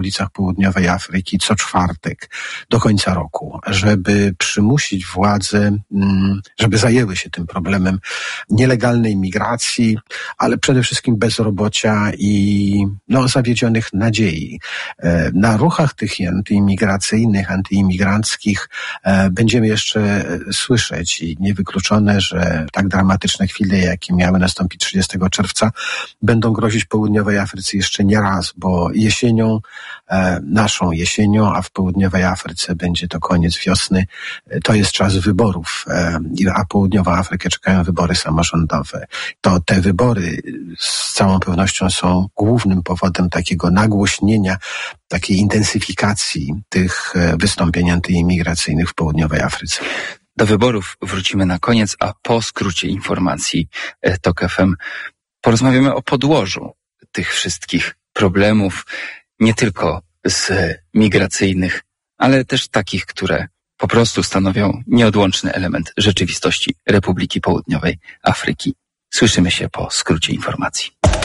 ulicach południowej Afryki co czwartek do końca roku, żeby przymusić władze, żeby zajęły się tym problemem nielegalnej migracji, ale przede wszystkim bezrobocia i zawiedzionych nadziei. Na ruchach tych antyimigracyjnych, antyimigranckich będziemy jeszcze słyszeć i niewykluczone, że tak dramatyczne chwile, jakie miały nastąpić 30 czerwca, będą grozić południowej Afryce jeszcze nie raz, bo jesienią, naszą jesienią, a w południowej Afryce będzie to koniec wiosny, to jest czas wyborów, a południową Afrykę czekają wybory samorządowe. To te wybory z całą pewnością są głównym powodem takiego nagłośnienia, takiej intensyfikacji tych wystąpień antyimigracyjnych w południowej Afryce. Do wyborów wrócimy na koniec, a po skrócie informacji TOK FM porozmawiamy o podłożu tych wszystkich problemów, nie tylko z migracyjnych, ale też takich, które po prostu stanowią nieodłączny element rzeczywistości Republiki Południowej Afryki. Słyszymy się po skrócie informacji.